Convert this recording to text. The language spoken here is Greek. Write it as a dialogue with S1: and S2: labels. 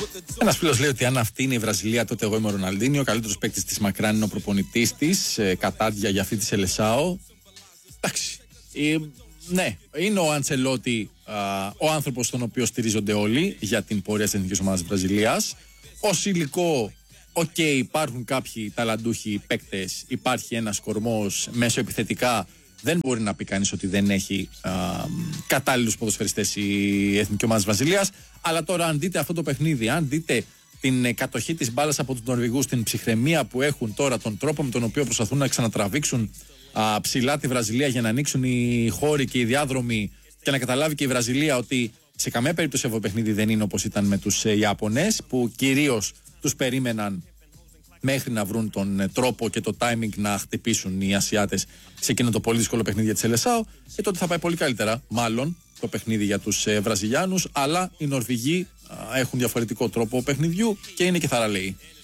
S1: Ένας φίλος λέει ότι αν αυτή είναι η Βραζιλία, τότε εγώ είμαι ο Ροναλντίνιο. Ο καλύτερος παίκτης της μακράν είναι ο προπονητής της. Κατάδια για αυτή τη Σελεσάο. Εντάξει. Ναι, είναι ο Αντσελότη ο άνθρωπος στον οποίο στηρίζονται όλοι για την πορεία της εθνικής ομάδας της Βραζιλίας. Ως υλικό, υπάρχουν κάποιοι ταλαντούχοι παίκτες, υπάρχει ένας κορμός μέσω επιθετικά. Δεν μπορεί να πει κανείς ότι δεν έχει κατάλληλους ποδοσφαιριστές η εθνική ομάδα της Βραζιλίας. Αλλά τώρα, αν δείτε αυτό το παιχνίδι, αν δείτε την κατοχή της μπάλας από τους Νορβηγούς, την ψυχραιμία που έχουν τώρα, τον τρόπο με τον οποίο προσπαθούν να ξανατραβήξουν ψηλά τη Βραζιλία για να ανοίξουν οι χώροι και οι διάδρομοι και να καταλάβει και η Βραζιλία ότι σε καμία περίπτωση αυτό το παιχνίδι δεν είναι όπως ήταν με τους Ιάπωνες, που κυρίως τους περίμεναν μέχρι να βρουν τον τρόπο και το timing να χτυπήσουν οι Ασιάτες σε εκείνο το πολύ δύσκολο παιχνίδι για τη Σελεσάο, και τότε θα πάει πολύ καλύτερα, μάλλον, το παιχνίδι για τους Βραζιλιάνους. Αλλά οι Νορβηγοί έχουν διαφορετικό τρόπο παιχνιδιού και είναι και θαραλέοι.